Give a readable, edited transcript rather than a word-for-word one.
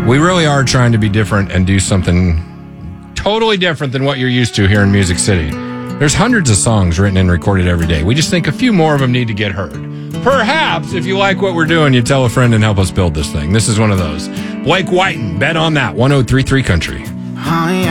We really are trying to be different and do something totally different than what you're used to here in Music City. There's hundreds of songs written and recorded every day. We just think a few more of them need to get heard. Perhaps, if you like what we're doing, you tell a friend and help us build this thing. This is one of those. Blake Whiten, Bet on That, 103.3 Country.